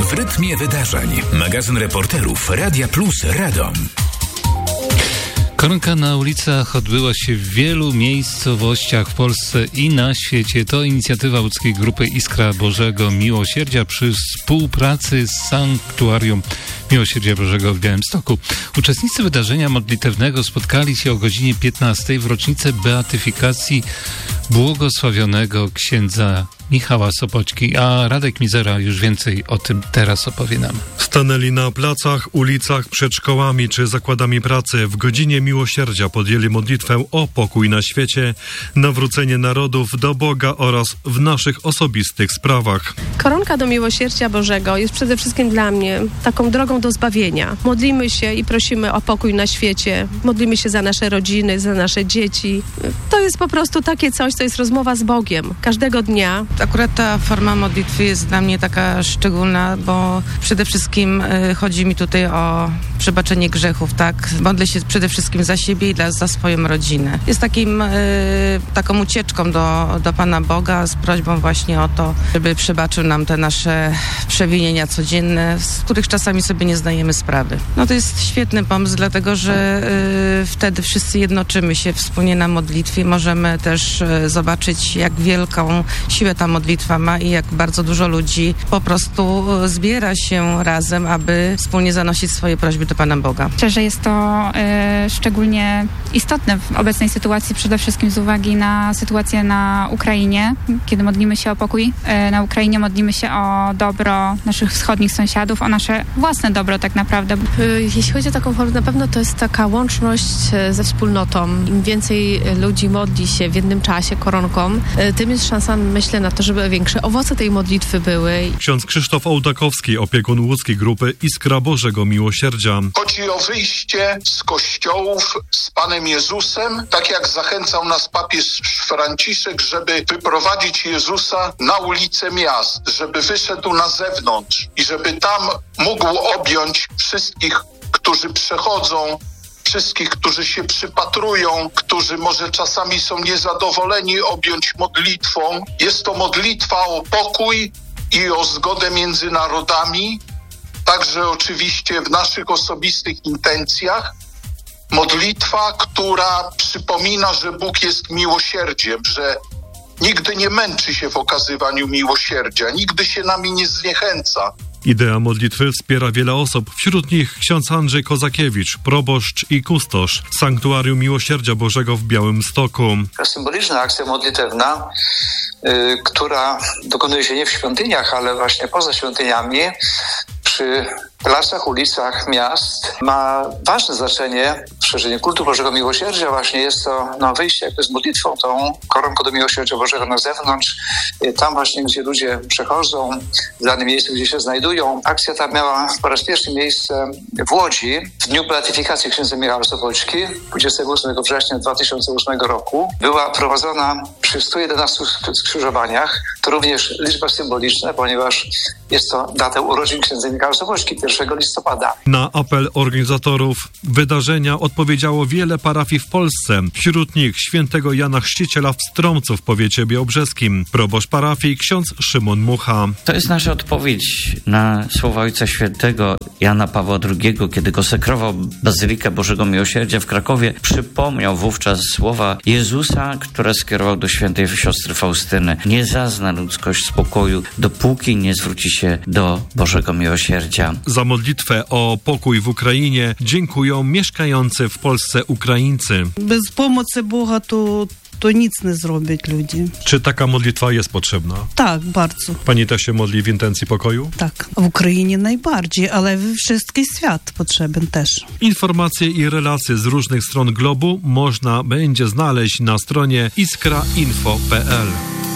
W rytmie wydarzeń. Magazyn reporterów Radia Plus Radom. Koronka na ulicach odbyła się w wielu miejscowościach w Polsce i na świecie. To inicjatywa łódzkiej grupy Iskra Bożego Miłosierdzia przy współpracy z Sanktuarium Miłosierdzia Bożego w Białymstoku. Uczestnicy wydarzenia modlitewnego spotkali się o godzinie 15 w rocznicę beatyfikacji błogosławionego księdza Michała Sopoćki, a Radek Mizera już więcej o tym teraz opowie nam. Stanęli na placach, ulicach, przed szkołami czy zakładami pracy. W godzinie miłosierdzia podjęli modlitwę o pokój na świecie, nawrócenie narodów do Boga oraz w naszych osobistych sprawach. Koronka do Miłosierdzia Bożego jest przede wszystkim dla mnie taką drogą do zbawienia. Modlimy się i prosimy o pokój na świecie. Modlimy się za nasze rodziny, za nasze dzieci. To jest po prostu takie coś, co jest rozmowa z Bogiem każdego dnia. Akurat ta forma modlitwy jest dla mnie taka szczególna, bo przede wszystkim chodzi mi tutaj o przebaczenie grzechów, tak? Modlę się przede wszystkim za siebie i za swoją rodzinę. Jest taką ucieczką do Pana Boga z prośbą właśnie o to, żeby przebaczył nam te nasze przewinienia codzienne, z których czasami sobie nie zdajemy sprawy. No to jest świetny pomysł, dlatego że wtedy wszyscy jednoczymy się wspólnie na modlitwie. Możemy też zobaczyć, jak wielką siłę ta modlitwa ma i jak bardzo dużo ludzi po prostu zbiera się razem, aby wspólnie zanosić swoje prośby do Pana Boga. Myślę, że jest to szczególnie istotne w obecnej sytuacji, przede wszystkim z uwagi na sytuację na Ukrainie. Kiedy modlimy się o pokój na Ukrainie, modlimy się o dobro naszych wschodnich sąsiadów, o nasze własne dobro tak naprawdę. Jeśli chodzi o taką formę, na pewno to jest taka łączność ze wspólnotą. Im więcej ludzi modli się w jednym czasie koronką, tym jest szansa, myślę, na to, żeby większe owoce tej modlitwy były. Ksiądz Krzysztof Ołtakowski, opiekun łódzkiej grupy Iskra Bożego Miłosierdzia. Chodzi o wyjście z kościołów z Panem Jezusem, tak jak zachęcał nas papież Franciszek, żeby wyprowadzić Jezusa na ulice miast, żeby wyszedł na zewnątrz i żeby tam mógł objąć wszystkich, którzy przechodzą, wszystkich, którzy się przypatrują, którzy może czasami są niezadowoleni, objąć modlitwą. Jest to modlitwa o pokój i o zgodę między narodami, także oczywiście w naszych osobistych intencjach. Modlitwa, która przypomina, że Bóg jest miłosierdziem, że nigdy nie męczy się w okazywaniu miłosierdzia, nigdy się nami nie zniechęca. Idea modlitwy wspiera wiele osób, wśród nich ksiądz Andrzej Kozakiewicz, proboszcz i kustosz Sanktuarium Miłosierdzia Bożego w Białymstoku. Symboliczna akcja modlitewna, która dokonuje się nie w świątyniach, ale właśnie poza świątyniami, przy placach, ulicach miast, ma ważne znaczenie w szerzeniu kultu Bożego Miłosierdzia. Właśnie jest to wyjście jakby z modlitwą, tą koronką do Miłosierdzia Bożego na zewnątrz, tam właśnie, gdzie ludzie przechodzą, w danym miejscu, gdzie się znajdują. Akcja ta miała po raz pierwszy miejsce w Łodzi w dniu beatyfikacji księdza Michała Sopoćki 28 września 2008 roku. Była prowadzona przy 111 skrzyżowaniach. To również liczba symboliczna, ponieważ jest to data urodzin księdza Michała Sopoćki, 1 listopada. Na apel organizatorów wydarzenia odpowiedziało wiele parafii w Polsce. Wśród nich świętego Jana Chrzciciela w Stromcu w powiecie białobrzeskim. Proboszcz parafii ksiądz Szymon Mucha. To jest nasza odpowiedź na słowa Ojca Świętego Jana Pawła II, kiedy konsekrował Bazylikę Bożego Miłosierdzia w Krakowie. Przypomniał wówczas słowa Jezusa, które skierował do świętej siostry Faustyny. Nie zazna ludzkość spokoju, dopóki nie zwróci się do Bożego Miłosierdzia. Za modlitwę o pokój w Ukrainie dziękują mieszkający w Polsce Ukraińcy. Bez pomocy Boga to nic nie zrobią ludzie. Czy taka modlitwa jest potrzebna? Tak, bardzo. Pani też się modli w intencji pokoju? Tak, w Ukrainie najbardziej, ale we wszystkim świat potrzebny też. Informacje i relacje z różnych stron globu można będzie znaleźć na stronie iskrainfo.pl.